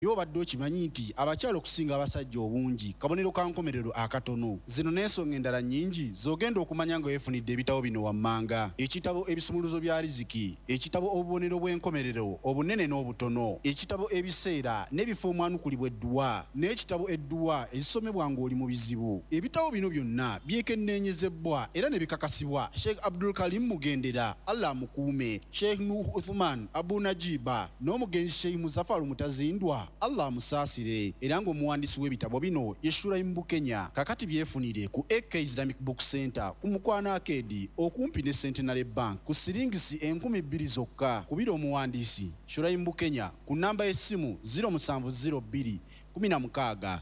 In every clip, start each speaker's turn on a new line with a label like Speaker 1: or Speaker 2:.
Speaker 1: Yo baddo kimanyi nti abakyalo okusinga abasajja obungi kabonero ka nkomerero akatono. Zino n'ensonga endala nnyingi z'ogenda okumanya nga weefunidde ebitabo bino wammanga. Ekitabo ebisumuluzo bya riziki, ekitabo obubonero bw'enkomerero obunene n'obutono, ekitabo ebiseera n'ebifo omwanukulibwa edduwa, n'ekitabo edduwa ezisomebwa ng'oli mu bizibu. Ebitabo bino byonna byekenneenyezebwa era ne bikakasibwa Sheikh Abdul Karim Mugendera, Allah mukuume, Sheikh Nuh Uthman Abu Najiba n'omugenzi Sheikh Muzaffar Mutazindwa, Allah musaasire. Era ng'omuwandiisi w'ebitabo bino ye Shuraim Bukenya. Kakati byefunire ku AK Islamic Book Center ku Mukwana Arcade okumpi ne Centenary Bank ku siringisi 2,000 zokka. Kubira omuwandiisi Shuraim Bukenya ku namba y'essimu 0702 16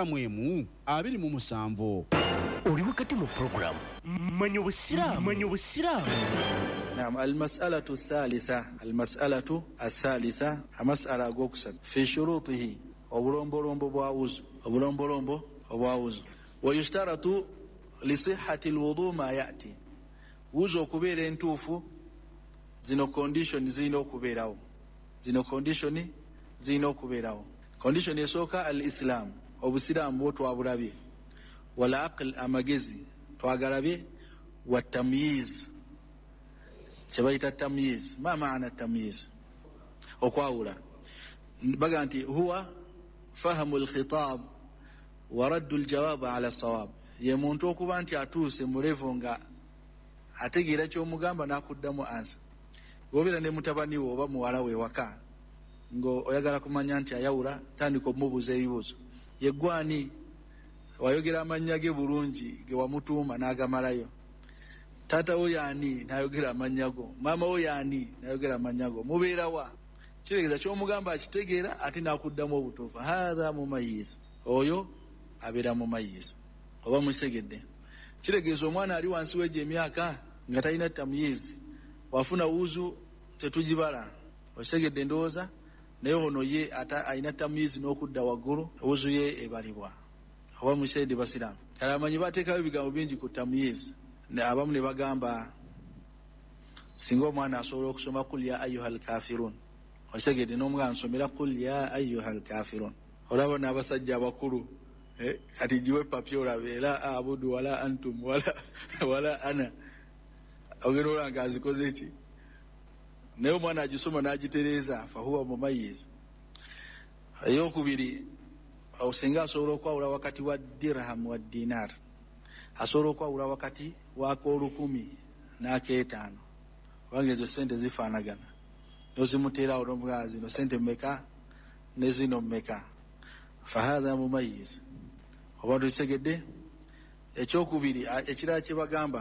Speaker 1: 91
Speaker 2: Oli wakati mu programu manyo busiramu.
Speaker 3: نعم. المسألة الثالثة مسألة غوكسن في شروطه وبلومبولومبو وبواوز ويشترط لصحة الوضوء ما يأتي وزو كبير انتوفو زينو كونديشن زينو كبيراو كونديشن يسوكا الإسلام وبسلام وطو أبرابي والعقل أمجزي توغرابي والتمييز سبايتا التمييز. ما معنى التمييز؟ وقاولا بقانتي هو فهم الخطاب ورد الجواب على الصواب. يمونتوكو بانتي اتوسي مريفونغا ategeera ky'omugamba n'akuddamu ansa. Bw'obeera ne mutabani wo oba muwala we waka ng'oyagala kumanya nti ayawula, tandika okumubuuza ebibuuzo. Ye gwani? Wayogera amannya ge bulungi ge wamutuuma n'agamalayo. Tata wo yaani nayogera amannya go, maama wo yaani nayogera amannya go, mubeera wa? Kiregeeza ky'omugamba akitegeera ate n'akuddamu obutuufu. Haadha mumayiz, oyo abeera mumayiz. Oba musegedde. Kiregeeza omwana ali wansi w'egyo emyaka nga talina tamyiz, wafuna wuzu tetugibala. Osegedde ndowooza, naye ono ye alina tamyiz n'okudda waggulu, wuzu ye ebalibwa. Oba musegedde basiraamu. Kale amanyi bateekayo ebigambo bingi ku tamyiz. Abamu ne bagamba singa omwana asobola okusoma kul ya ayyuhal kafirun, osegedde n'omwana nsomera kul ya ayyuhal kafirun. Olaba n'abasajja abakulu kati jiwe papyo olabe la abudu wala antum wala ana ogenda olanga azikoze ki, naye omwana agisoma n'agitereeza fahuwa mumayiz. Eyokubiri, singa asobola okwawula wakati wa dirham wa dinar, asobola okwawula wakati w'ak'olukumi n'ak'ettaano, kubanga ezo sente zifaanagana. Nozimuteerawo n'omugamba zino sente mmeka ne zino mmeka, fahadha mumayiz. Oba tutegedde. Ekyokubiri ekirala kye bagamba,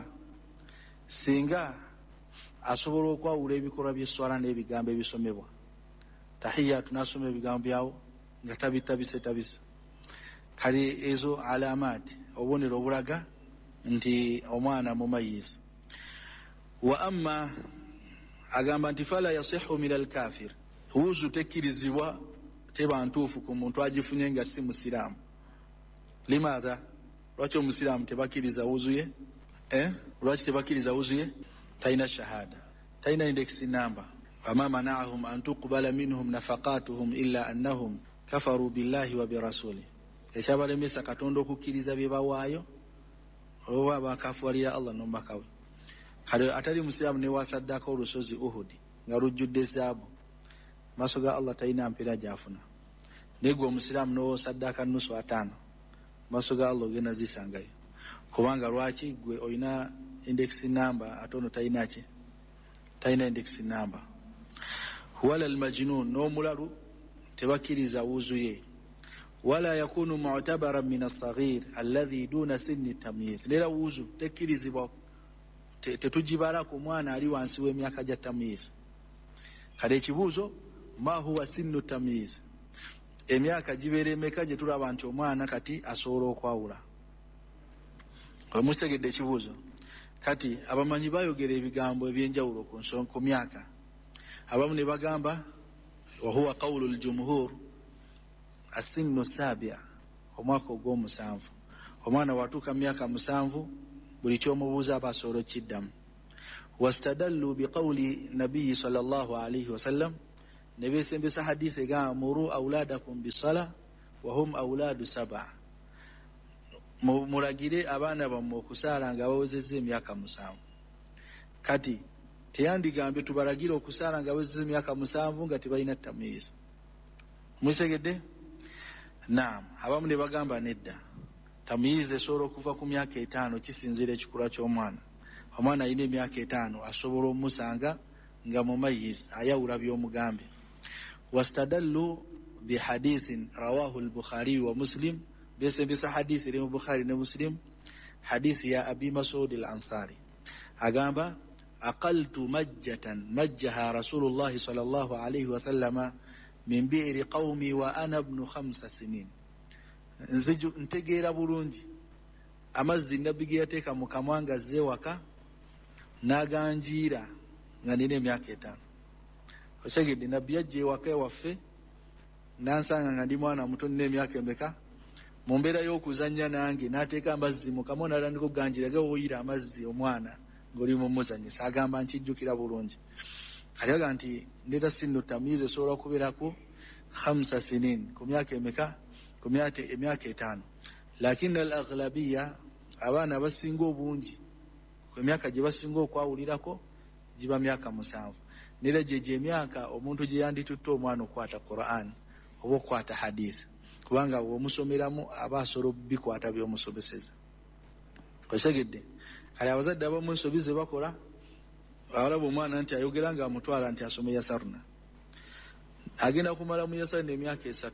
Speaker 3: singa asobola okwawula ebikolwa by'esswala n'ebigambo ebisomebwa, tahiyatu n'asoma ebigambo byawo nga tabitabise, kale ezo alamaati, obubonero obulaga nti omwana mumayiz. Wa amma agamba nti fala yasihu min alkafir, wuzu tekkirizibwa, teba ntuufu ku muntu agifunye nga si musiraamu. Limaadha? Lwaki omusiraamu tebakkiriza wuzu ye? Lwaki tebakkiriza wuzu ye? Talina shahada, talina index number. Wama manaahum an tuqbala minhum nafaqatuhum illa annahum kafaru billahi wa birasuli. Ekyabalemesa Katonda okukkiriza bye bawaayo olwoba bakafuwalira Allah n'omubaka we. Kale atali musiraamu ne wasaddaka olusozi Uhud nga lujjudde zaabu, maaso ga Allah talina mpeera gyafuna. Naye gwe omusiraamu n'osaddaka nusu 5, maaso ga Allah ogenda zisangayo. Kubanga lwaki? Gwe olina index number ate ono talina ki? Talina index number. Wala almajnun, n'omulalu tebakkiriza wuzu ye. Wala yakunu mu'tabaran min as-saghir alladhi duna sinni tamyiz. Lera wuzu tekkirizibwa, tetugibala ku mwana ali wansi w'emyaka gya tamyiz. Kale ekibuuzo, ma huwa sinnu tamyiz? Emyaka gibeera emeka gye tulaba nti omwana kati asobola okwawula? Omusegedde ekibuuzo. Kati abamanyi bayogera ebigambo ebyenjawulo ku myaka. Abamu ne bagamba wa huwa qawlu al-jumhur asinnu sabia, omwaka ogw'omusanvu. Omwana watuuka myaka 7 buli kyomubuuza aba asobola okiddamu. Wastadallu biqawli nabiyyi sallallahu alayhi wasallam ne beesembesa hadisi egamba muru auladakum bisala wahum auladu 7, mulagire abaana bammwe okusaala nga bawezezza emyaka 7. Kati teyandigambye tubalagire okusaala nga bawezezza emyaka 7 nga tebalina tamiiza. Mwisegedde? Naam, abamu ne bagamba nedda, tamiiza esobola okuva ku myaka 5 kisinziira ekikula ky'omwana. Omwana alina emyaka 5 asobola omusanga nga mumayiz ayawula by'omugambe. Wastadallu bihadithin rawahu al-Bukhari wa Muslim, besembesa hadithi eri mu Bukhari ne Muslim, hadithi ya Abi Mas'ud al-Ansari agamba aqaltu majjatan majjaha Rasulullah sallallahu alayhi wa sallama min bi'ri qaumi wa ana ibn 5 sinin. Nziju ntegeera bulungi amazzi nabbi ge yateeka mu kamwa nga azze waka n'aganjiira nga nina emyaka 5. Osegedde nabbi yajja ewaka ewaffe nansanga nga ndi mwana muto nina emyaka emeka, mu mbeera y'okuzannya nange n'ateeka amazzi mu kamwa n'atandika okuganjiira gawoyira amazzi omwana ng'oli mu muzanyisa. Agamba nkijjukira bulungi. Kali aga nti ndeta sinu tamiiza esobola okubeerako 5 sinin, ku myaka emeka? Ku myaka 5. Lakini al-aghlabiya, abaana abasinga obungi ku myaka gye basinga okwawulirako giba myaka 7. Nera gye emyaka omuntu gye yanditutte omwana okwata Qur'an oba okwata hadisi, kubanga bw'omusomeramu aba asobola bikwata by'omusobeseza. Osegedde? Kale abazadde abamu ensobi ze bakola, alaba omwana nti ayogera nga amutwala nti asome yasarna, agenda kumala mu yasarna emyaka 3.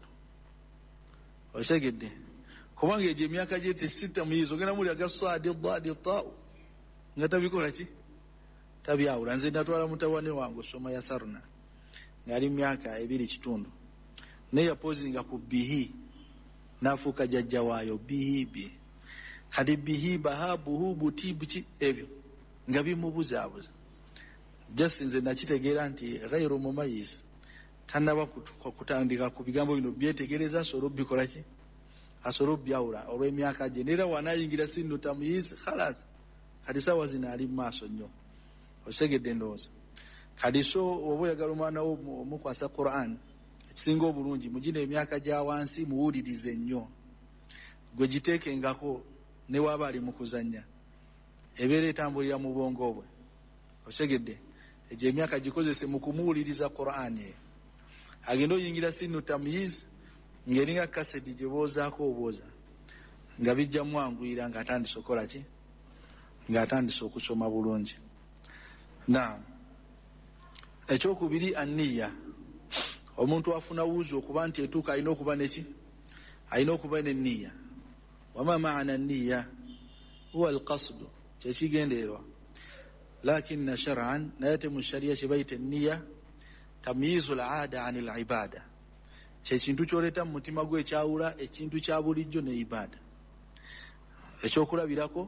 Speaker 3: Osegedde? Kubanga egyo emyaka gye tisita muyizo ogenda muli agasaadi dadi tau nga tabikola ki? Tabyawula. Nze natwala mutabani wange osoma yasarna ng'ali myaka 2.5, naye yapozinga ku bihi n'afuuka jjajja waayo bihibi. Kati bihi bahabuhu butibuki ebyo nga bimubuzaabuza. Just nze nakitegeera nti ghayru mumayiz tanaba kutandika ku bigambo bino byetegereza, asobola obbikola ki? Asobola obbyawula olw'emyaka gye. Neera wanaayingira sinu tamyiz khalas, kati sawa zino ali mu maaso nnyo. Osegedde ndowooza? Kati so oba oyagala omwana wo omukwasa Qur'an, ekisinga obulungi mugina emyaka gya wansi muwulirize nnyo, gwe giteekengako ne waba ali mu kuzannya, ebeera etambulira mu bwongo bwe. Osegedde? Egyo emyaka gikozese mu kumuwuliriza Qur'an eyo. Agenda oyingira sinu tamyiz ng'eringa kaseti gye boozaako obooza nga bijja mwanguyira ng'atandise okola ki? Ng'atandise okusoma bulungi. Naam, ekyokubiri anniya. Omuntu afuna wuzu okuba nti etuuka alina okuba neki? Alina okuba n'enniya. Wama maana nniya huwa alqasdu, kyekigendererwa. Lakinna shar'an, naye ate mu shariya kye bayita enniya tamyizu al-aada ani al-ibada, kyekintu kyoleeta mu mutima gwe ekyawula ekintu kya bulijjo ne ibada. Ekyokulabirako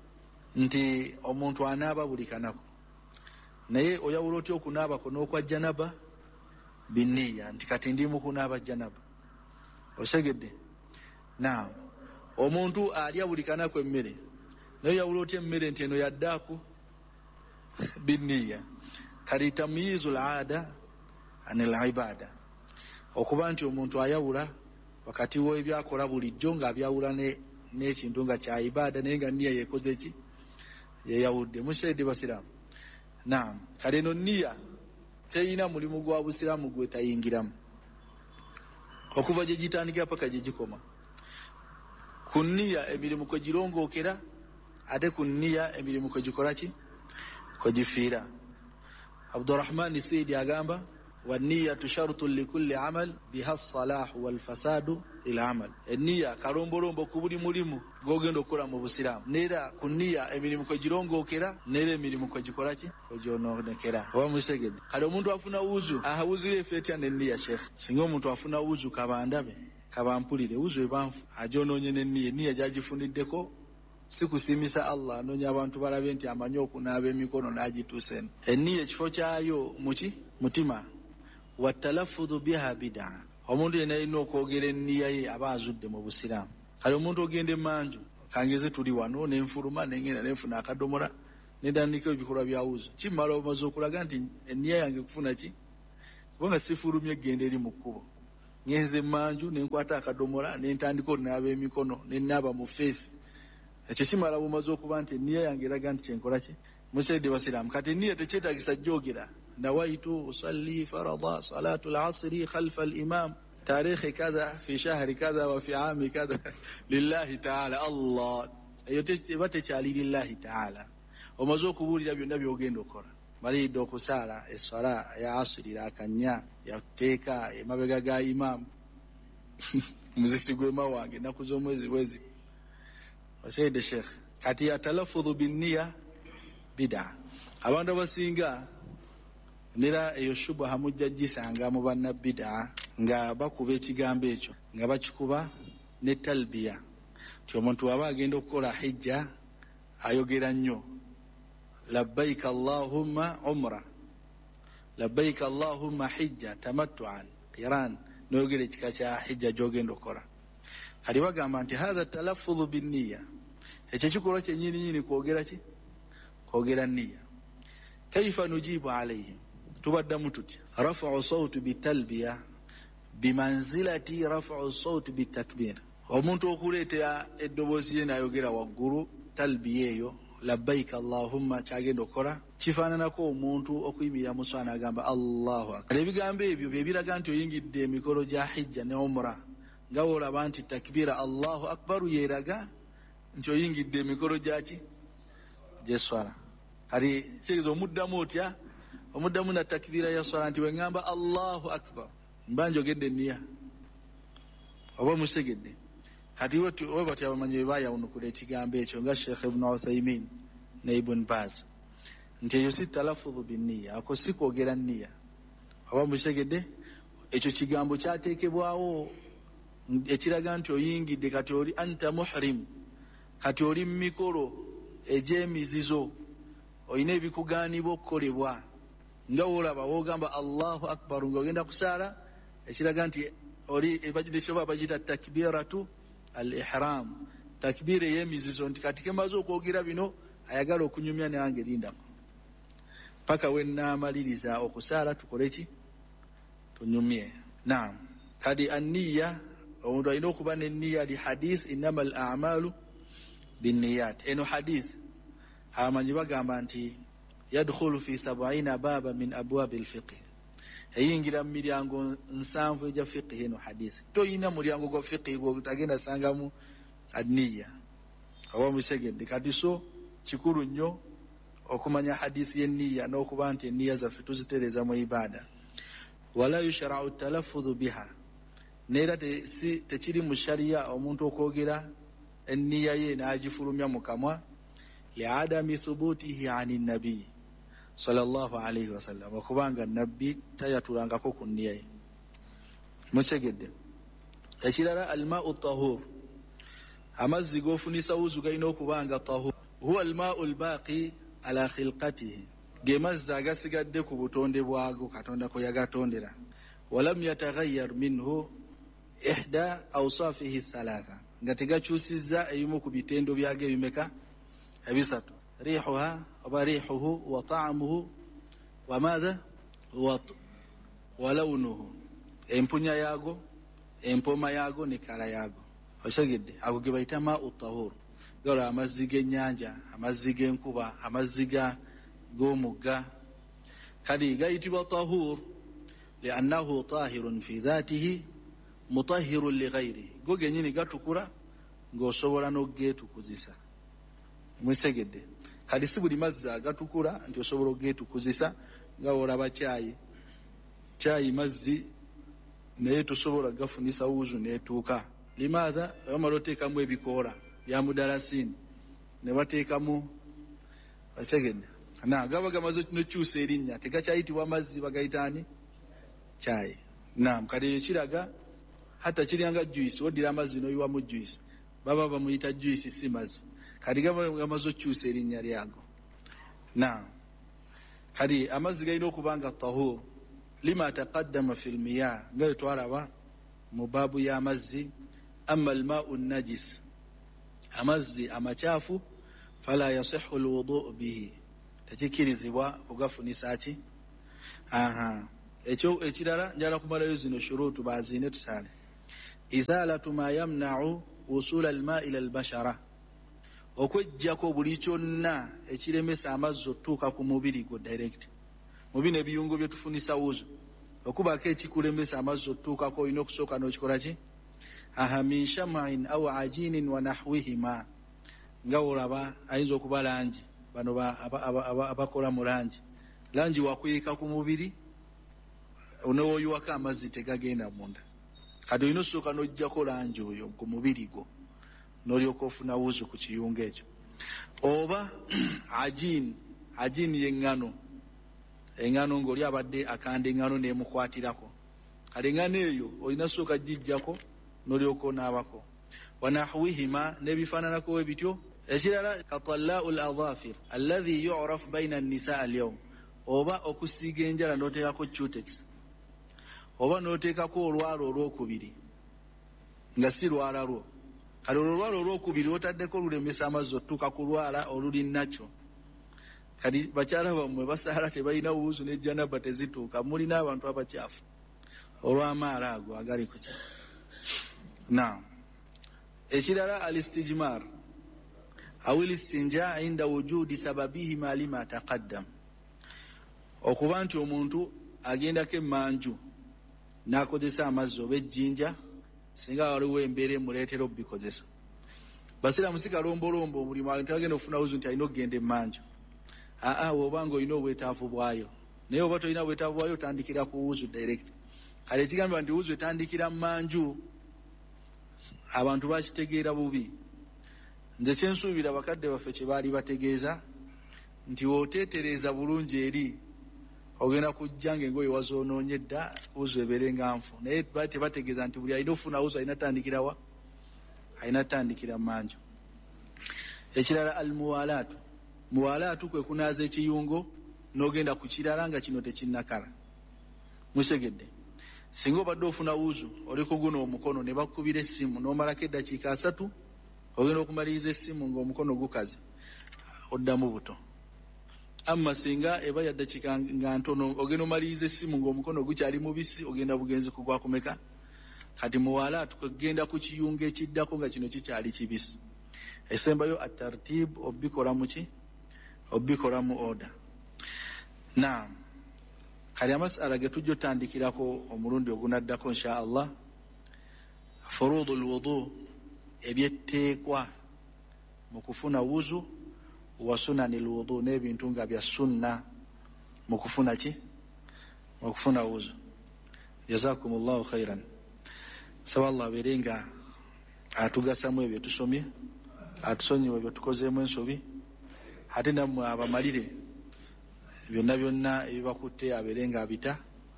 Speaker 3: nti omuntu anaaba buli kanako, naye oyawula otya okunaabako n'okwa janaba? Binniya, nti kati ndi mu kunaaba janaba. Osegedde? Naam. Omuntu alya buli kanako emmere, naye oyawula otya emmere nti eno yaddaaku? Binniya. Kali tamyizu al-aada anil ibada, okuba nti omuntu ayawula wakati w'ebyakola bulijjo ng'abyawula n'ekintu nga kya ibada naye nga nniya yekoze ki? Yeyawudde. Mushahidi basiraamu? Naam. Kale eno nniya teyina mulimu gwa busiraamu gwe tayingiramu, okuva gye gitandikira paka gye gikoma. Ku nniya emirimu kwe girongookera, ate ku nniya emirimu kwe gikola ki? Kwe gifiira. Abdurrahman Saidi agamba wanniyatu sharutu likulli amal biha salahu walfasadu ila amal. Enniya kalombolombo ku buli mulimu gw'ogenda okukola mu busiraamu. Neera ku nniya emirimu kwe girongookera, neera emirimu kwe gikola ki? Kwe gyonoonekera. Oba musegedde? Kale omuntu afuna wuzu, wuzu yeefe etya n'enniya shekhe? Singa omuntu afuna wuzu kabandabe, kabampulire, wuzu ebanfu agyonoonye n'enniya. Enniya gyagifuniddeko si kusiimisa Allah, anoonya abantu balabe nti amanyi okunaaba emikono n'agituusa eno. Enniya ekifo kyayo muki? Mutima. Watalaffuzu biha bid'a. Omuntu yenna alina okwogera enniya ye aba azudde mu busiraamu. Kale omuntu ogenda emanju, kangeze tuli wano nenfuluma nengenda nenfuna akadomola netandika ebikolwa bya wuzu, kimala omaze okulaga nti enniya yange kufuna ki? kubanga sifulumye genda eri mu kkubo ngenze manju nenkwata akadomola nentandika onaaba emikono nenaaba mu feesi ekyo kimala bumaze okuba nti enniya yange eraga nti kyenkola ki musaidde basiraamu kati enniya tekyetagisa jogera nawaitu usalli farada salatu al-asri khalfa al-imam tarikhi kadha fi shahri kadha wa fi aami kadha lillahi ta'ala Allah eyo tekyali lillahi ta'ala omaze okubuulira byonna byogenda okola malidde okusaala eswala ya asiri akanya yateeka emabega ga imam muzikiti gwema wange ennaku z'omwezi wezi wasaide sheikh kati atalafudhu binniya bida abantu abasinga nera eyo shubha mujja gisanga mu banna bida nga bakuba ekigambo ekyo nga bakikuba ne talbiya ti omuntu aba agenda okukola hijja ayogera nnyo labbaik allahumma umra labbaik allahumma hijja tamattuan qiran noyogera ekika kya hijja gyogenda okukola kati bagamba nti hatha talaffudhu binniya ekyo kikolwa kyennyininyini kwogera ki kwogera nniya kaifa nujibu alaihim tubaddamu tutya rafau sautu bitalbiya bimanzilati rafau sautu bitakbir omuntu okuleetera eddoboozi ye nayogera waggulu talbiya eyo labbaik allahumma kyagenda okukola kifaananako omuntu okuyimirira mu swala n'agamba allahu akbar ebigambo ebyo byebiraga nti oyingidde emikolo gya hijja ne umra nga woolaba nti takbira allahu akbaru yeeraga nti oyingidde emikolo gyaki gyeswala kati kitegeeza omuddamu otya omuddamu na takbira ya swala nti weŋŋamba allahu akbar mba njogedde enniya oba musegedde kati we batya bamanyi bwe baayawunukula ekigambo ekyo nga sheikh ibn Uthaymin ne ibn Baz nti eyo si talafudhu binniya ako si kwogera nniya oba musegedde ekyo kigambo kyateekebwawo ekiraga nti oyingidde kati oli anta muhrim kati oli mu mikolo egy'emizizo olina ebikugaanibwa okukolebwa nga woolaba woogamba allahu akbar ngaogenda kusaala ekiraga nti oli ekyoba bagita takbiratu al ihram takbira ey'emizizo nti kati kemaze okwogera bino ayagala okunyumya nange lindamu paka wenaamaliriza okusaala tukole ki tunyumye naam kadi anniya omuntu alina okuba nenniya li hadith innama al a'malu binniyat eno hadith abamanyi bagamba nti yadkhulu fi 70 baba min abwabi alfiqh eyingira mu miryango 7 egya fiqh eno hadith toyina mulyango gwa fiqh gwotagenda sangamu anniya oba musegedde kati so kikulu nnyo okumanya hadith y'enniya n'okuba nti enniya zaffe tuzitereza mu ibada wala yushra'u talaffudhu biha neera tekiri mu shariya omuntu okwogera enniya ye n'agifulumya mu kamwa liadami thubutihi ani nabii sallallahu alayhi wasallam okubanga nabbi tayatulangako ku nniya ye mukyegedde ekirala almau tahur amazzi g'ofunisa wuzu galina okubanga tahur huwa almau albaqi ala khilqatihi ge mazzi agasigadde ku butonde bwago katonda kwe yagatondera walam yataghayyar minhu ihda awsafihi thalatha nga tegakyusizza ebimu ku bitendo byage ebimeka ebisatu rihuha oba rihuhu wa ta'amuhu wa madha wa lawnuhu empunya yago empoma yago ne kala yago osegedde ago ge bayita ma'u tahur gala amazzi g'ennyanja amazzi g'enkuba amazzi g'omugga kadi gayitibwa tahur liannahu tahirun fi dhatihi mutahhirun li ghayrihi go genyini gatukula ng'osobola n'ogeetukuzisa mwisegedde kadi si buli mazzi agatukula nti osobola ogeetukuzisa nga olaba caayi mazzi naye tosobola gafunisa wuzu neetuuka limaatha bamala oteekamu ebikoola bya mudalasini ne bateekamu basegedde gaba gamaze nokyusa erinnya tegakyayitibwa mazzi bagayitaani caayi naam kadi eyo kiraga hata kiryanga juisi oddira amazzi noyiwamu juisi baba bamuyita juisi si mazzi kadi gamaze okyusa erinnya lyago naam kadi amazzi galina okubanga tahur lima taqaddama fi lmiya nga bwe twalaba mu baabu y'amazzi amma almau najis amazzi amakyafu fala yasihu lwuduu bihi tekikirizibwa kugafunisa ki ekirala njala kumalayo zino shurutu bazine tusale. Izalatu ma yamna'u wusul al-ma' ila al-bashara, okwejjako buli kyonna ekiremesa amazzi otuuka ku mubiri gwo direct. Mu bino ebiyungo bye tufunisa wuzu okubako ekikulemesa amazzi otuukako olina okusooka n'okikola ki? Min sham'in aw ajinin wa nahwihima, nga olaba ayinza okuba langi, bano abakola mu langi wakweka ku mubiri onooyiwako amazzi tegagenda munda, kati olina osooka n'ojjako langi oyo ku mubiri gwo n'olyoka ofuna wuzu ku kiyungo ekyo. Oba ajini y'eŋŋano, eŋŋano ng'oli abadde akanda eŋŋano n'emukwatirako, kale eŋŋano eyo olina sooka gijjako n'olyoka onaabako. Wanahwihima, n'ebifaananako we bityo. Ekirala katallau al-adhafir alladhi yu'raf bayna an-nisaa al-yawm, oba okusiiga enjala n'oteekako cutex, oba n'oteekako olwalo olwokubiri nga si lwala lwo. Kale olwalo olwokubiri otaddeko olulemesa amazzi otuuka ku lwala oluli nakyo. Kati bakyala bammwe basaala tebalina wuuzu ne janaba tezituuka, mulina abantu abakyafu olw'amaala ago agali ku kya. Naam. Ekirala al-istijmar awil istinja inda wujudi sababihima lima taqaddam, okuba nti omuntu agendako emmanju n'akozesa amazzi oba ejjinja singa waliwo embeera emuleetera obikozesa. Basiraamu si kalombolombo buli muntu agenda okufuna wuzu nti alina okugenda emmanju. Wobanga olina obwetaavu bwayo, naye oba tolina bwetaavu bwayo otandikira ku wuzu direct. Kale ekigambibwa nti wuzu etandikira mmanju abantu bakitegeera bubi. Nze kyensuubira bakadde baffe kye baali bategeeza nti wooteetereza bulungi eri ogenda kujja ng'engoye wazoonoonye dda wuzu ebeerenga nfu, naye tebategeeza nti buli alina okufuna wuzu alina tandikira wa? Alina tandikira mmanju. Ekirala al-muwalaatu, muwalaatu kwe kunaaza ekiyungo n'ogenda ku kirala nga kino tekinnakala. Musegedde, singa obadde ofuna wuzu oli kuguna omukono ne bakubira essimu n'omalako eddakiika 3, ogenda okumaliriza essimu ng'omukono gukaze, oddamu buto. Amma singa eba ya dakiika nga ntono ogenda omaliriza essimu ng'omukono gukyali mubisi, ogenda bugenzi kugwa kumeka? Kati muwalaatu kwegenda ku kiyungo ekiddako nga kino kikyali kibisi. Esembayo at-tartib, obikola mu ki? Obikola mu order. Naam. Kali amasala ge tujja otandikirako omulundi ogunaddako insha Allah. Furudul wudu, ebyetteekwa mu kufuna wuzu, wa sunanil wudu, n'ebintu nga bya sunna mu kufuna ki? Mu kufuna wuzu. Jazakumullahu khairan. Saba Allah abeerenga atugasamu ebyo tusomye, atusonyiwe ebyo tukozeemu ensobi, ate nammwe abamalire byonna ebibakutte abeerenga abita.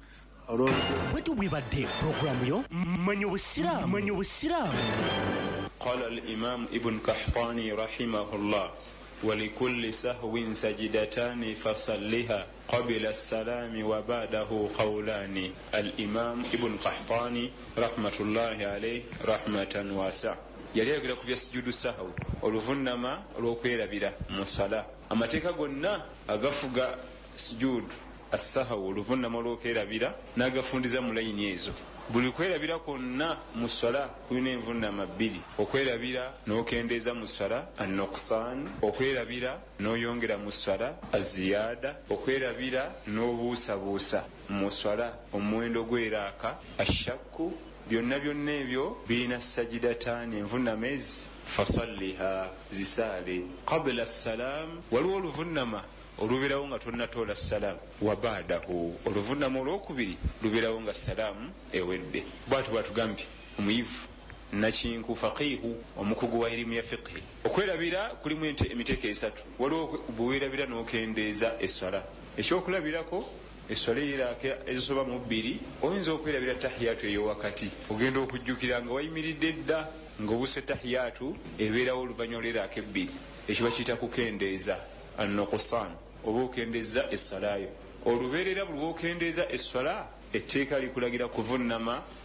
Speaker 2: Bwetu bwibadde programu yo Manya Obusiraamu.
Speaker 4: قال الإمام ابن قحطاني رحمه الله: ولكل سهو سجدتان فصلها قبل السلام وبعده قولان. الإمام ابن قحطاني رحمة الله عليه رحمة واسعة yali ayogera ku bya sujudu sahwi, oluvunnama olw'okwerabira mu sala. Amateeka gonna agafuga sujudu as-sahwi, oluvunnama olw'okwerabira, n'agafundiza mu layini ezo. Buli kwerabira kwonna mu sala kulina envunnama 2: okwerabira n'okendeeza mu sala an-nuqsan, okwerabira n'oyongera mu sala az-ziyada, okwerabira n'obuusabuusa mu sala omuwendo gw'eraaka ashakku. Byonna ebyo birina sajidataani, envunnama ezi. Fasalliha, zisaale. Qabla as-salaam, waliwo oluvunnama olubeerawo nga tonnatoola salaamu. Wa baadahu, oluvunnama olwokubiri lubeerawo nga salaamu ewedde. Bwatu bwatugambye omuyivu nakinku faqiihu, omukugu wa erimu ya fiqhi. Okwerabira kulimu emiteeko 3. Waliwo bwewerabira n'okendeeza essala. Ekyokulabirako, essala ey'eraaka ezisoba mu 2, oyinza okwerabira tahiyatu ey'owakati. Ogenda okujjukira nga wayimiridde dda ng'obuse tahiyatu ebeerawo oluvannyuma lw'eraaka 2. Ekyo bakiyita kukendeeza an-nuqsan, oba okendeeza essalayo. Olubeerera buli lwokendeeza essala, etteeka likulagira kuvunnama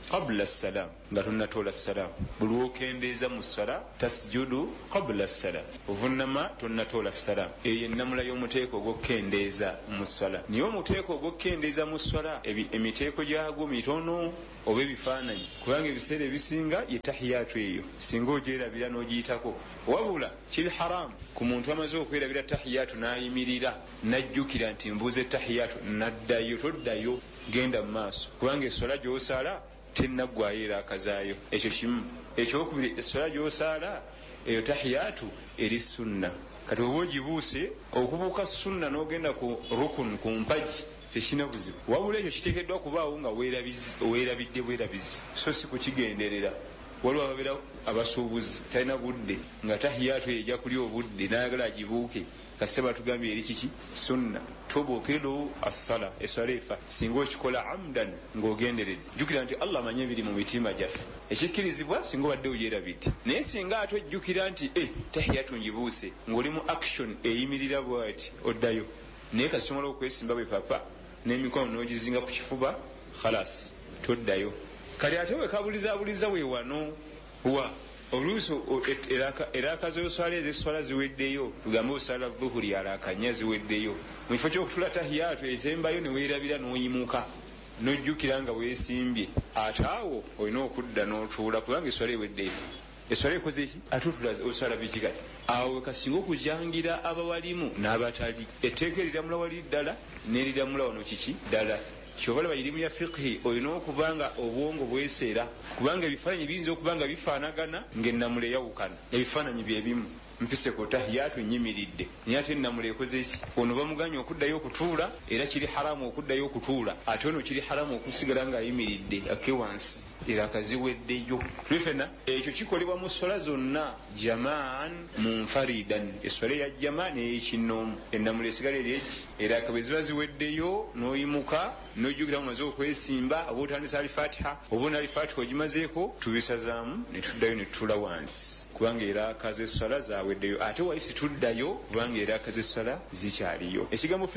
Speaker 4: qabla as-salam nga tonnatoola as-salam. Buli wokendeeza mu ssala tasjudu qabla as-salam, ovunama tonnatoola as-salam. Eyo ennamula y'omuteeko ogw'okukendeeza mu ssala. Naye omuteeko ogw'okukendeeza mu ssala emiteeko gyagwo mitono oba ebifaananyi, kubanga ebiseera ebisinga ye tahiyatu eyo singa ogyerabira n'ogiyitako. Wabula kiri haramu ku muntu amaze okwerabira tahiyatu n'ayimirira n'ajjukira nti mbuuze tahiyatu n'addayo, toddayo, genda mu maaso, kubanga essala gy'osala tennaggwayo era akazaayo. Ekyo kimu. Ekyokubiri, essala gy'osala eyo tahiyatu eri sunna. Kati oba ogibuuse okubuuka sunna n'ogenda ku rukun, ku mpagi, tekina buzibu. Wabula ekyo kiteekeddwa kubaawo nga weerabidde bwerabizi, so si kukigenderera. Waliwo ababeera abasuubuzi talina budde nga tahiyatu ejja kuli obudde n'ayagala agibuuke. Kasita batugambye eri kiki sunna, tubutilu as-sala, essala efa singa okikola amdan ng'ogenderedde. Jjukira nti Allah amanye ebiri mu mitima gyaffe. Ekikkirizibwa singa obadde ogyerabidde, naye singa ate ojjukira nti tahiyatu ngibuuse ng'oli mu action eyimirira bw'ati, oddayo. Naye kasomola okwesimba bwe papa n'emikono n'ogizinga ku kifuba, khalas, toddayo. Kale ate wekabulizaabuliza weewano wa oluusi erakaza oswala ez'esswala ziweddeyo, tugambe osala dhuhuri alakanya ziweddeyo, mu kifo ky'okutula tahiyatu esembayo ne weerabira n'oyimuka n'ojjukira nga weesimbye, ate awo olina okudda n'otuula, kubanga esswala eweddeyo. Esswala ekoze eki? Atutula oswala biki kati? Awo kasinga okujangira abawalimu n'abatali. Etteeka eriramula wali ddala n'eriramula wano kiki ddala. Kyobalaba irimu ya fiqhi olina okubanga obwongo bweseera, kubanga ebifaananyi biyinza okubanga bifaanagana ng'ennamula eyawukana. Ebifaananyi bye bimu. Mpise ku tahiyatu nyimiridde, naye ate ennamula ekoze eki? Ono bamuganya okuddayo okutuula, era kiri haramu okuddayo okutuula, ate ono kiri haramu okusigala ng'ayimiridde ake wansi era akaziweddeyo. Tulifena ekyo kikolebwa mu ssola zonna jamaan munfaridan, essola eya jamaa n'eyekinnoomu. Ennamula esigala eri eki era akabe ziba ziweddeyo n'oyimuka n'ojjukira mumaze okwesimba, oba otandisa alifatiha oba onalifatiha ogimazeeko, tubisazaamu ne tuddayo ne tutuula wansi, kubanga era akaze essala zaweddeyo. Ate waisi tuddayo kubanga era akaze essala zikyaliyo. Ekigambo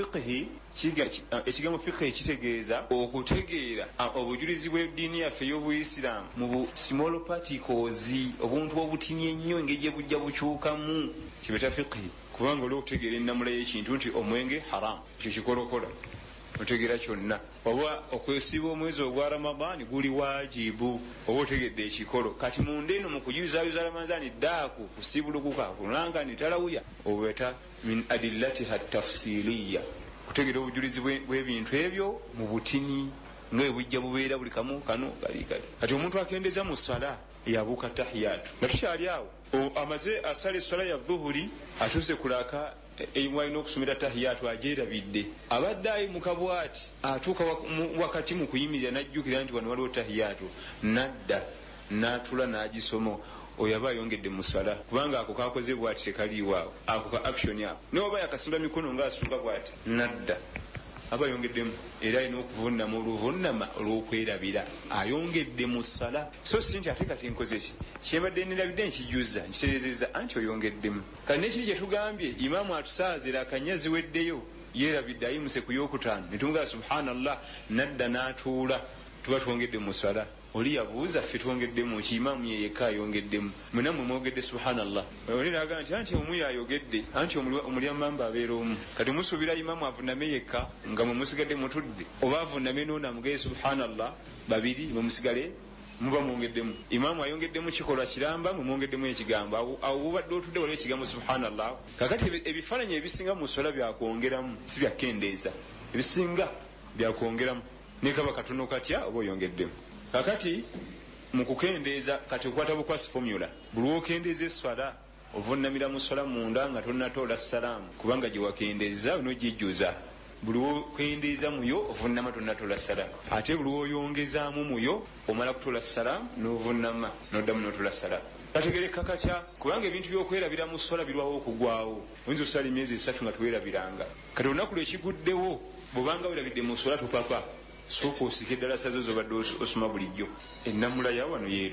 Speaker 4: fiqhi kitegeeza okutegeera obujulizi bw'eddiini yaffe ey'Obuyisiraamu mu bu small particles, obuntu obutini ennyo engeri gye bujja bukyukamu, kibeta fiqhi. Kubanga olw'okutegeera ennamula y'ekintu nti omwenge haramu, ekyo kikolokola otegeera kyonna. Oba okwesiba omwezi ogwa Ramadaani guli wajibu, oba otegedde ekikolo. Kati munda eno mu kujuzaayoza Ramadaani daaku kusibulukuka kulangani talawuya, obweta min adillatiha tafsiliya, kutegeera obujulizi bw'ebintu ebyo mu butini nga bwe bujja bubeera buli kamu kano kali. Kati omuntu akendeeza mu ssala yabuuka tahiyatu nga tukyali awo, amaze asala essala ya dhuhuri, atuuse kulaka walina okusomera tahiyatu agyerabidde, abadde ayimuka bw'ati, atuuka wakati mu kuyimirira n'ajjukira nti wano waliwo tahiyatu, nadda n'atula n'agisoma, oyo aba ayongedde mu ssala, kubanga ako kakoze bw'ati tekaliiwaawo, ako ka action ako. Naye oba yakasimba mikono ng'asumba bw'ati, nadda aba ayongeddemu, era alina okuvunama oluvunnama olw'okwerabira, ayongedde mu ssala. So si nti ate kati nkoze ki kyembadde nerabidde nkijuza nkitereezezza anti oyongeddemu. Kati nekiri kye tugambye imaamu atusaazira akanya ziweddeyo, yeerabidde ayimuse ku yokutaano, ne tumugamba subhanallah, nadda n'atuula, tuba twongedde mu ssala. Oli yabuuza ffe twongeddemu ki? Imaamu ye yekka ayongeddemu, mwena mwe mwogedde subhanallah. Oli n'agamba nti anti omu yayogedde, anti omulya mamba abeera omu. Kati musuubira imaamu avuname yekka nga mwe musigadde mutudde, oba avuname n'onamugeye subhanallah, babiri mwe musigale muba mwongeddemu. Imaamu ayongeddemu kikolwa kiramba, mwe mwongeddemu ekigambo. Awo bubadde otudde waliwo ekigambo subhanallah. Kakati ebifaananyi ebisinga mu ssala byakwongeramu, si byakendeeza. Ebisinga byakwongeramu, ne kaba katono katya oba oyongeddemu. Kakati mu kukendeeza, kati okwata bukwasi formula, buli wokendeeza essala ovunamira mu ssala munda nga tonnatoola salaamu, kubanga gye wakendeeza onogijjuza. Buli wokendeeza muyo ovunama tonnatoola salaamu, ate buli woyongezaamu muyo omala kutoola salaamu n'ovunama n'oddamu n'otoola salaamu. Kategereka katya? Kubanga ebintu by'okwerabira mu ssala birwawo okugwawo. Oyinza okusala emyezi 3 nga tuwerabiranga. Kati olunaku lwekiguddewo bw'obanga werabidde mu ssala tupapa, sooka osika eddala sazo zobadde osoma bulijjo. Ennamula ya wano yeeruwa?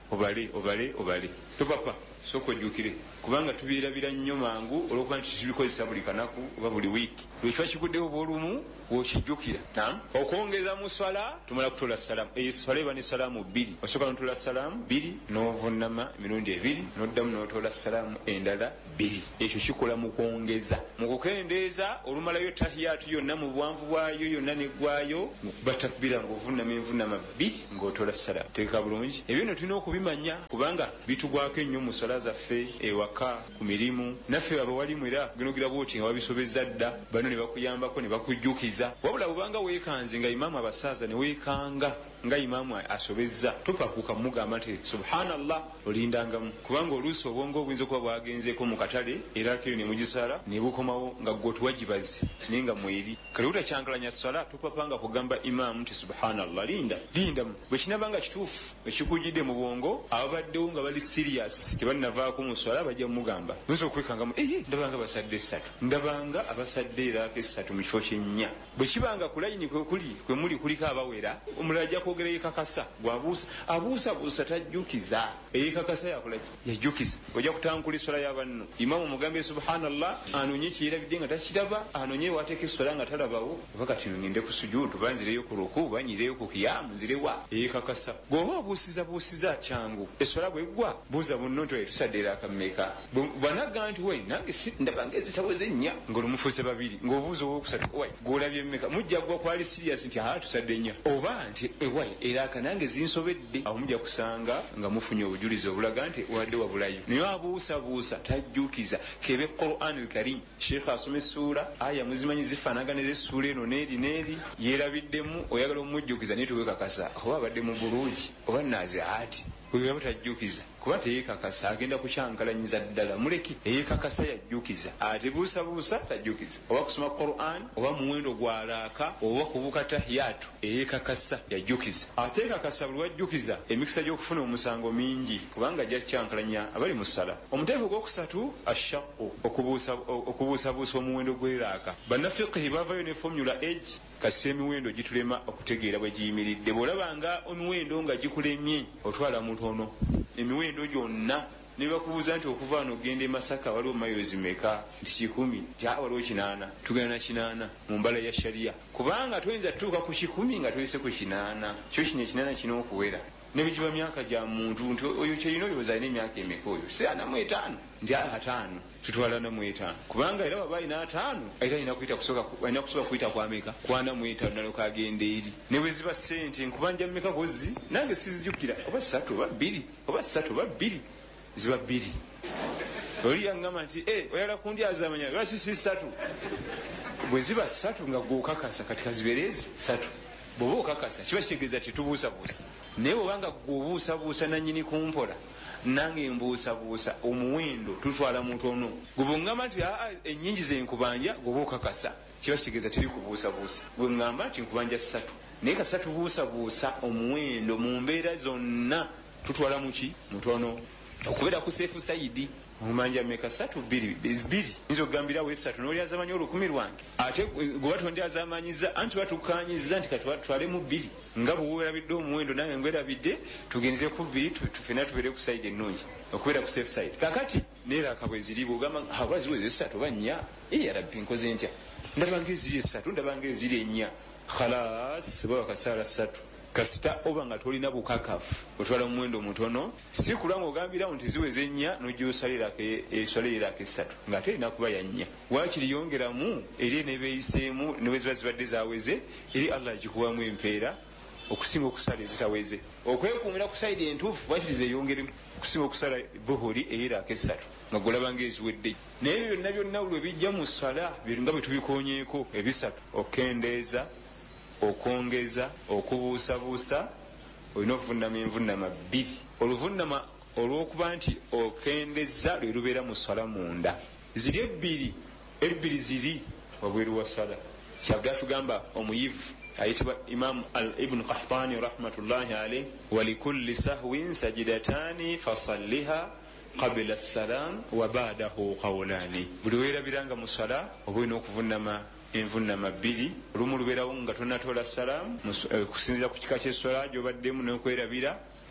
Speaker 4: obale topapa sooka ojjukire kubanga tubirabira nnyo mangu olwokuba nti tubikozesa buli kanaku oba buli wiiki lwekiba kiguddewo bwolumu wokijjukira okwongeza mu swala tumala kutola salaamu eyo swala eba ne salaamu 2 osooka notola salaamu 2 n'ovunama emirundi 2 n'oddamu n'otola salaamu endala 2 ekyo kikola mu kwongeza mu kukendeeza olumalayo tahiyatu yonna mu buwanvu bwayo yonna neggwayo batakbira ng'ovunama envunama 2 ng'otola salaamu teeka bulungi ebyo no tulina okubimanya kubanga bitugwako ennyo mu swala zaffe ewaka ku mirimu naffe abawalimu era genogira bwoti nga wabisobezza dda bano ne bakuyambako ne bakujjukiza wabula bubanga weekanze nga imaamu abasaaza ne weekanga nga imaamu asobezza topakuka mugamba nti subhanallah olindangamu kubanga oluusi obwongo obuyinza okuba bwagenzeeko mu katale era kiro ne mugisala ne bukomawo nga gwe tuwagibazi naye nga mweri kale butakyankalanya swala topapanga kugamba imaamu nti subhanallah lindamu bwe kinabanga kituufu ekikujjidde mu bwongo ababaddewo nga bali serious tebalinavaako mu swala bajja mugamba oyinza okwekangamu ndabanga abasadde 3 ndabanga abasadde eraako 3 mu kifo kyennya bwe kibanga ku layini kwe muli kuliko abawera omulala ajja kwogera yekakasa bw'abuusabuusa tajjukiza eyekakasa yakolaki yajjukiza ojja kutankula essola y'abanno imaamu mugambe subhanallah anoonye kiyirabidde nga takiraba anoonye wateeka essola nga talabawo oba kati ngende ku sujuudu banzireyo ku ruku banyireyo ku kiyamu nzirewa eyekakasa bw'oba obuusizabuusiza kyangu essola bweggwa buuza bunno nti tusadde era akammeka bwanaga nti we nange ndabanga ezitaweze nnya ng'olumufuuse 2 ng'obuuza owokusatu gw'olabye mmeka mujja gwa kwali sirias nti tusadde nnya oba nti era akanange zinsobedde awo mujja kusanga nga mufunye obujulizi obulaga nti wadde wabulayo naye abuusabuusa tajjukiza kebe Qur'an al-Karim sheekh asoma essuula aya muzimanyi zifaanagana ez'essuula eno neeri yeerabiddemu oyagala omujjukiza naye tuwekakasa oba abadde mu bulungi oba nazihaati oyo butajjukiza kuba teyekakasa agenda kukyankalanyiza ddala muleke eyekakasa yajjukiza ate buusabuusa tajjukiza oba kusoma Qur'an oba muwendo gwalaaka oba kubuka tahiyatu eyekakasa yajjukiza ate ekakasa buli wajjukiza emikisa gy'okufuna omusango mingi kubanga ajja kyankalanya abali mu ssala omuteeko gwokusatu ashaqu okubuusabuusa omuwendo gweraaka bannafiqihi bavayo ne formula age kasita emiwendo gitulema okutegeera bwe giyimiridde bw'olabanga emiwendo nga gikulemye otwala mutono emiwendo gyonna ne bakubuuza nti okuva wano ogenda e Masaka waliwo mayozi meka nti 100 nti waliwo 8 tugenda na 8 mu mbala ya sharia kubanga tuyinza tutuuka ku 10 nga tuyise ku 8 kyo kino 8 kino okuwera ne bigiba myaka gya muntu nti oyo kyerina olowooza alina emyaka emeka oyo si 45 nti 5 tutwala na 5 kubanga era waba alina 5 era alina kusooka kuyita kwameka 45 naloka agenda eri ne bwe ziba ssente nkubanja mmeka kozi nange sizijjukira oba 3 oba 2 oba 3 oba 2 ziba 2 oli yaŋŋamba nti oyala kundi azamanya oba si 3 bwe ziba 3 nga gwokakasa kati kazibereezi 3 bw'oba okakasa kiba kitegeeza ti tubuusabuusa naye bwobanga gweobuusabuusa nannyini kumpola nange mbuusabuusa omuwendo tutwala mutono gwe bweŋŋamba nti ennyingi zenkubanja gweoba okakasa kiba kitegeeza tiri kubuusabuusa bwe ŋŋamba nti nkubanja 3 naye kasa tubuusabuusa omuwendo mu mbeera zonna tutwala muki mutono okubeera ku seefu sayidi omumanja meka 3 2 nzo okugambirawo 3 n'olyazamanya olukumi lwange ate gwe batondi azamanyiza anti batukanyiza nti katwale mu 2 nga bwe weerabidde omuwendo nange ngwerabidde tugendere ku 2 tufena tubeere ku sayidi ennungi okubeera ku safe side kakati neeraaka bwe ziri bwogamba abaziweze 3 oba 4 yarabbi nkoze ntya ndabanga eziri 3 ndabanga eziri 4 khalas baba kasaala 3 kasita oba nga tolina bukakafu otwala muwendo mutono si kulanga ogambirawo nti ziweze 4 n'ogyusalirako esalirako 3 nga terina kuba ya 4 waakiri yongeramu eri nebeeyiseemu ne bwe ziba zibadde zaweze eri Allah agikubamu empeera okusinga okusala ezitaweze okwekuumira ku sayidi entuufu waakiriza eyongeremu okusinga okusala vuhuri eyirako 3 nga golabanga eziwedde naye ebyo byonna byonna lwe bijja mu ssala nga bwe tubikonyeeko ebisatu okendeeza okwongeza okubuusabuusa olina okuvunama envunama 2 oluvunama olw'okuba nti okendeza lwe lubeera mu ssala munda ziri ebbiri ziri wabweru wa ssala kyabudde atugamba omuyivu ayitibwa imamu ibn Qahtani rahmatullahi alayhi walikulli sahwin sajidatani fasalliha qabla salam wa ba'dahu qawlani buli weerabiranga mu ssala oba olina okuvunama envunama 2 olumu lubeerawo nga tonatola salaamu kusinzira ku kika ky'essola gy'obaddemu n'okwerabira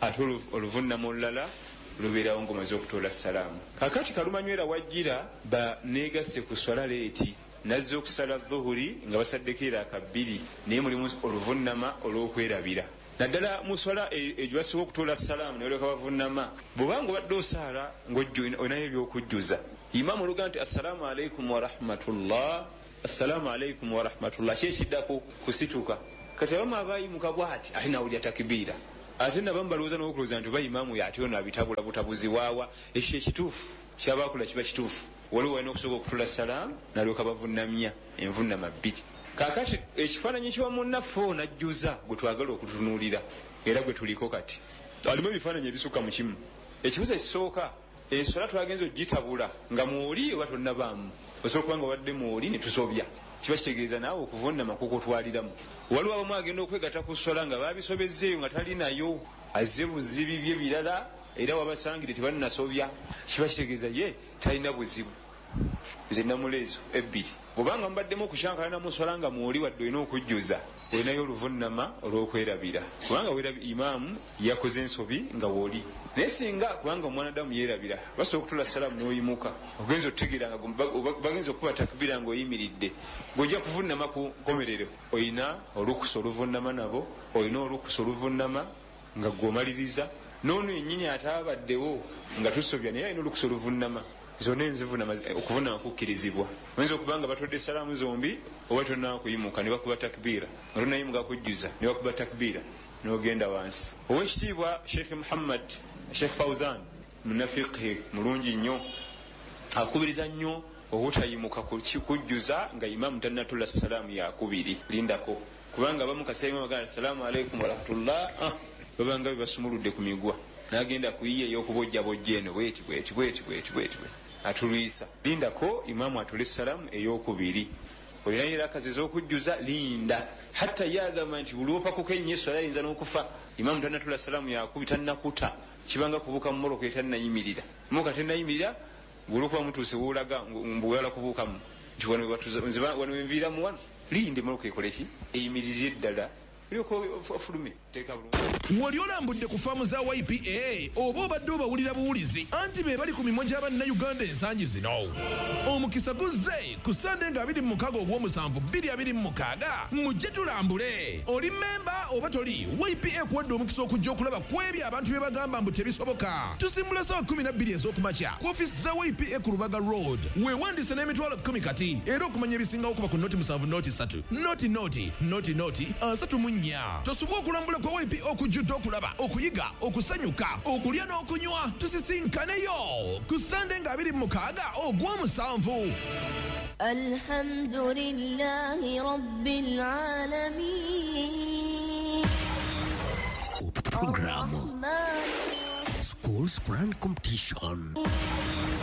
Speaker 4: ate oluvunnama olulala lubeerawo ng'omaze okutoola salaamu. Kakati kalumanywera wajjira baneegasse ku swala leeti nazze okusala dhuhuri nga basaddeko eraaka 2 naye mulimu oluvunnama olw'okwerabira. Naddala mu swala egibasiba okutoola salaamu ne balyoka bavunnama, bw'obanga obadde osaala ng'olinayo ebyokujjuza, imaamu oluga nti assalaamu alaikum warahmatullah, assalaamu alaikum warahmatullah, kyekiddako kusituka. Kati abamu abayimuka bw'ati ate nawulya takbiira, ate nabamu balowooza n'okulowooza nti oba imaamu y'ate ono abitabula butabuzi waawa. Ekyo ekituufu kyabakula kiba kituufu. Waliwo walina okusobola okutula salaamu nalyoka bavunnamya envunnama 2. Kaakati ekifaananyi kiba munnaffe najjuza gwe twagala okutunuulira era gwe tuliko kati alimu ebifaananyi ebisukka mu kimu. Ekibuzo ekisooka, enswala twagenza ogitabula nga mwoli oba tonnabaamu, osobola kuba nga obadde mwoli ne tusobya, kiba kitegeeza naawe okuvunnama kukutwaliramu. Waliwo abamu agenda okwegatta ku swala nga baabisobezzeeyo nga talinayo, azze buzibi bye birala era wabasangire tebalinasobya, kiba kitegeeza ye talina buzibu. Nze namuleezo 2. Bw'obanga mubaddemu okushankalana mu swala nga mwoli wadde olina okujjuza, olinayo oluvunnama olw'okwerabira, kubanga imaamu yakoze ensobi nga wooli. Naye singa kubanga omwanadamu yeerabira, basobola okutula salaamu n'oyimuka, ogenza otutegeera nga bagenza okuba takbiira ng'oyimiridde, ng'ojja kuvunnama ku nkomerero, olina olukusa oluvunnama nabo, olina olukusa oluvunnama nga gw'omaliriza, n'ono yennyini ate abaddewo nga tusobya naye alina olukusa oluvunnama. Zonna enzivunnama okuvunnama kukkirizibwa. Oyinza okuba nga batodde salaamu zombi oba tonna kuyimuka ne bakuba takbiira, nga tonnayimuka kujjuza ne bakuba takbiira n'ogenda wansi. Ow'ekitiibwa Sheikh Muhammad Sheikh Fawzan munafiqhi mulungi nnyo akubiriza nnyo obutayimuka kujjuza nga imaamu tannatula salaamu yakubiri. Lindako kubanga abamu kaseera bagamba assalaamu alaikum warahmatullah, babanga bebasumuludde ku migwa n'agenda kuyiya ey'okubojjabojja eno bweti atulwisa. Lindako imaamu atule salaamu ey'okubiri. Olinayo era akazi ez'okujjuza, linda hatta yagamba nti bulwopakuko ennyo eswala ayinza n'okufa, imaamu tannatula salaamu yakubi tannakuta, kibanga kubuuka mu moroka etannayimirira. Muka tennayimirira, bw'olwokuba mutuuse woolaga mbuwala kubuukamu nti wano wenviiramu wano, linde moroka ekoleki eyimirire ddala.
Speaker 5: Wali olambudde ku faamu za YPA oba obadde obawulira buwulizi anti be bali ku mimwa gy'Abannayuganda ensangi zino. Omukisa guzze ku Sande nga 26 Ogw'omusanvu 2026 mujje tulambule. Oli memba oba toli, YPA kuwadde omukisa okujja okulaba ku ebyo abantu bye bagamba mbu tebisoboka. Tusimbula ssaawa 12 ez'okumakya ku ofiisi za YPA ku Lubaga Road. Weewandise n'emitwalo 10 kati era okumanya ebisingawo kuba ku noti 7 noti 3 noti 3 tosobwa okulambula kwa YPA okujjudde okulaba, okuyiga, okusanyuka, okulya n'okunywa. Tusisinkaneyo ku Sande nga 26 Ogw'omusanvu.
Speaker 6: Alhamdulillahi Rabbil Alamin.
Speaker 2: Programu Schools Brand Competition.